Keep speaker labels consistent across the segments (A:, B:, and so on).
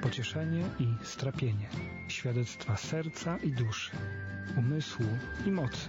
A: pocieszenie i strapienie, świadectwa serca i duszy, umysłu i mocy.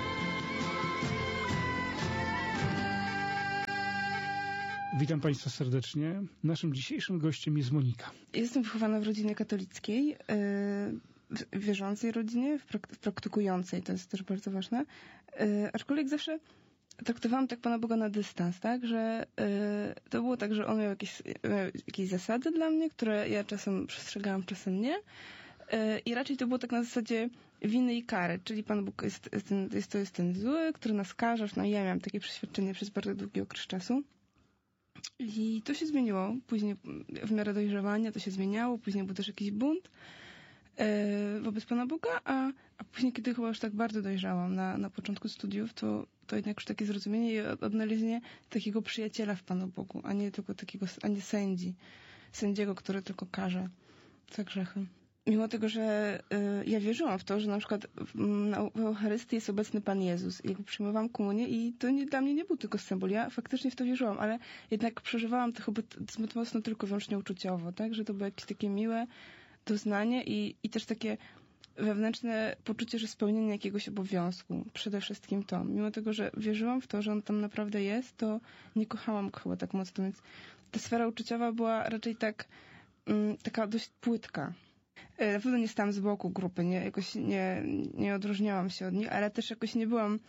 A: Witam Państwa serdecznie. Naszym dzisiejszym gościem jest Monika.
B: Jestem wychowana w rodzinie katolickiej, wierzącej rodzinie, praktykującej, to jest też bardzo ważne. Aczkolwiek zawsze traktowałam tak Pana Boga na dystans, tak, że to było tak, że On miał jakieś zasady dla mnie, które ja czasem przestrzegałam, czasem nie. I raczej to było tak na zasadzie winy i kary, czyli Pan Bóg jest ten zły, który nas karze. No i ja miałam takie przeświadczenie przez bardzo długi okres czasu. I to się zmieniło. Później w miarę dojrzewania to się zmieniało. Później był też jakiś bunt wobec Pana Boga, a później, kiedy chyba już tak bardzo dojrzałam na początku studiów, to jednak już takie zrozumienie i odnalezienie takiego przyjaciela w Panu Bogu, a nie tylko a nie sędziego, który tylko karze za grzechy. Mimo tego, że ja wierzyłam w to, że na przykład w Eucharystii jest obecny Pan Jezus. I przyjmowałam komunię i to dla mnie nie był tylko symbol. Ja faktycznie w to wierzyłam, ale jednak przeżywałam to chyba zbyt mocno tylko wyłącznie uczuciowo, tak? Że to było jakieś takie miłe doznanie i też takie wewnętrzne poczucie, że spełnienie jakiegoś obowiązku. Przede wszystkim to. Mimo tego, że wierzyłam w to, że On tam naprawdę jest, to nie kochałam go chyba tak mocno, więc ta sfera uczuciowa była raczej taka dość płytka. Na pewno nie stałam z boku grupy, jakoś nie odróżniałam się od nich, ale też jakoś nie byłam,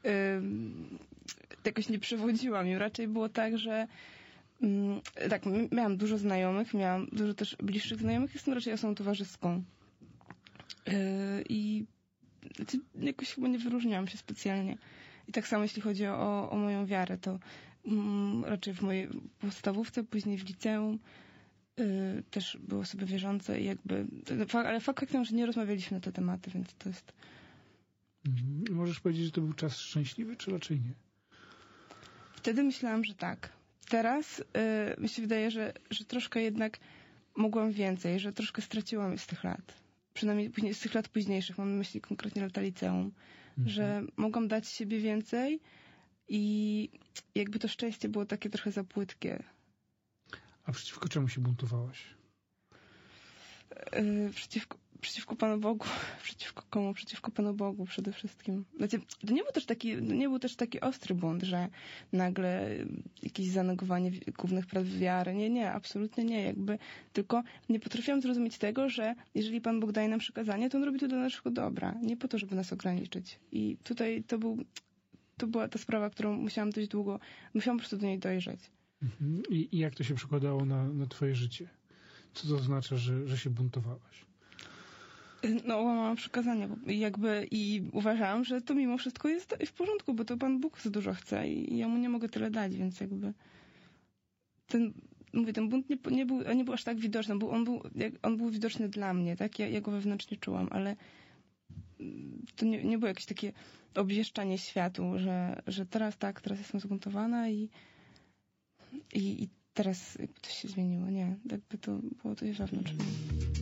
B: jakoś nie przewodziłam im. Raczej było tak, że tak, miałam dużo znajomych, miałam dużo też bliższych znajomych, jestem raczej osobą towarzyską. I jakoś chyba nie wyróżniałam się specjalnie. I tak samo jeśli chodzi o moją wiarę, to raczej w mojej podstawówce, później w liceum, też były osoby wierzące i ale faktem, że nie rozmawialiśmy na te tematy, więc to jest...
A: Możesz powiedzieć, że to był czas szczęśliwy, czy raczej nie?
B: Wtedy myślałam, że tak. Teraz mi się wydaje, że troszkę jednak mogłam więcej, że troszkę straciłam z tych lat. Przynajmniej z tych lat późniejszych, mam na myśli konkretnie lata liceum, że mogłam dać siebie więcej i jakby to szczęście było takie trochę za płytkie.
A: A przeciwko czemu się buntowałaś?
B: Przeciwko Panu Bogu. Przeciwko komu? Przeciwko Panu Bogu przede wszystkim. Znaczy, to nie był też taki ostry bunt, że nagle jakieś zanegowanie głównych praw wiary. Nie, absolutnie nie. Tylko nie potrafiłam zrozumieć tego, że jeżeli Pan Bóg daje nam przykazanie, to On robi to dla naszego dobra. Nie po to, żeby nas ograniczyć. I tutaj to była ta sprawa, którą musiałam dość długo, musiałam po prostu do niej dojrzeć.
A: I jak to się przekładało na twoje życie? Co to oznacza, że się buntowałaś?
B: No, łamałam przykazania i uważałam, że to mimo wszystko jest w porządku, bo to Pan Bóg za dużo chce i ja Mu nie mogę tyle dać, więc ten bunt nie był aż tak widoczny. On był widoczny dla mnie, tak? Ja go wewnętrznie czułam, ale to nie było jakieś takie obwieszczanie światu, że teraz jestem zbuntowana i teraz jakby to się zmieniło. Nie, jakby to było coś wewnątrz mnie.